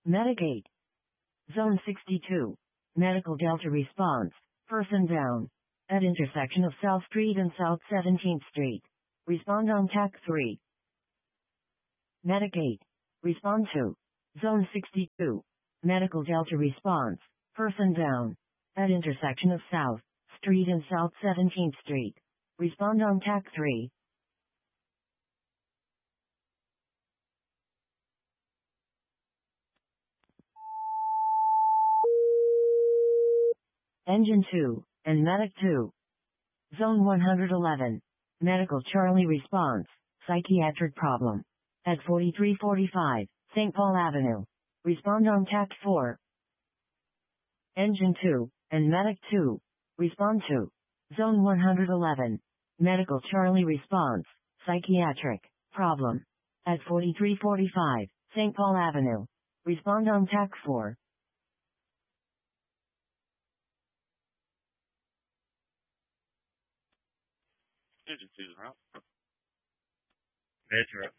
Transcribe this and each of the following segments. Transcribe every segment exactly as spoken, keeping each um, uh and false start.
Medic eight. Zone sixty-two. Medical Delta response. Person down. At intersection of South Street and South seventeenth Street. Respond on T A C three. Medic eight. Respond to. Zone sixty-two. Medical Delta response. Person down. At intersection of South Street and South seventeenth Street. Respond on T A C three. Engine two, and Medic two. Zone one eleven. Medical Charlie response. Psychiatric problem. At forty-three forty-five, Saint Paul Avenue. Respond on T A C four. Engine two, and Medic two. Respond to. Zone one eleven. Medical Charlie response. Psychiatric problem. At forty-three forty-five, Saint Paul Avenue. Respond on T A C four. Engine two, route. Metro.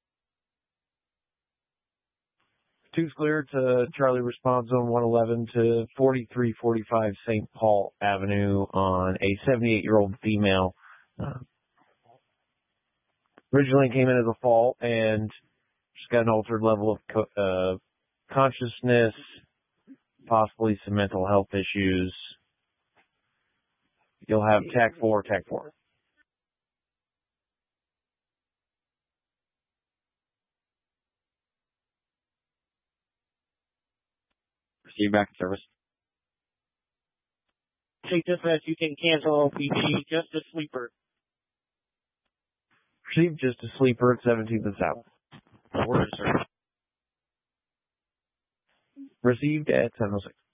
Two's clear to Charlie response zone one eleven to forty-three forty-five Saint Paul Avenue on a seventy-eight-year-old female. Uh, originally came in as a fall and just got an altered level of co- uh, consciousness, possibly some mental health issues. You'll have T A C four, T A C four. Proceed back in service. Take this as you can cancel O P D, just a sleeper. Received just a sleeper at seventeenth and South. Order, sir. Received at seven oh six.